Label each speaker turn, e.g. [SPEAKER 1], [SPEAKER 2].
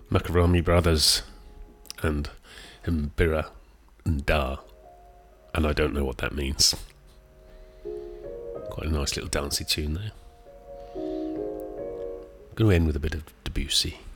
[SPEAKER 1] Macaroni Brothers and Mbira Nda, and I don't know what that means. Quite a nice little dancey tune there. I'm going to end with a bit of Debussy.